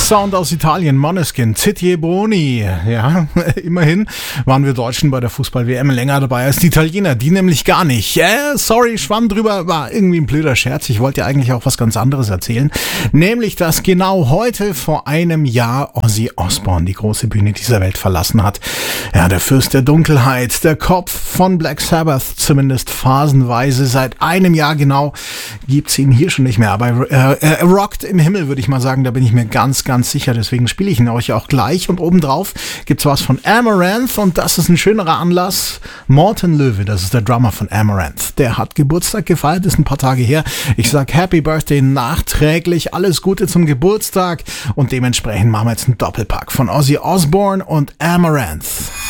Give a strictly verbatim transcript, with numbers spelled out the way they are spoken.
Sound aus Italien, Måneskin, Zitti Boni. Ja, immerhin waren wir Deutschen bei der Fußball-W M länger dabei als die Italiener, die nämlich gar nicht. Äh, sorry, schwamm drüber, war irgendwie ein blöder Scherz. Ich wollte ja eigentlich auch was ganz anderes erzählen. Nämlich, dass genau heute vor einem Jahr Ozzy Osbourne die große Bühne dieser Welt verlassen hat. Ja, der Fürst der Dunkelheit, der Kopf von Black Sabbath, zumindest phasenweise. Seit einem Jahr genau gibt's ihn hier schon nicht mehr. Aber äh, er rockt im Himmel, würde ich mal sagen. Da bin ich mir ganz, ganz sicher. Deswegen spiele ich ihn euch auch gleich. Und obendrauf gibt's was von Amaranth. Und das ist ein schönerer Anlass. Morten Löwe, das ist der Drummer von Amaranth. Der hat Geburtstag gefeiert, ist ein paar Tage her. Ich sag Happy Birthday nachträglich. Alles Gute zum Geburtstag. Und dementsprechend machen wir jetzt einen Doppelpack von Ozzy Osbourne und Amaranth.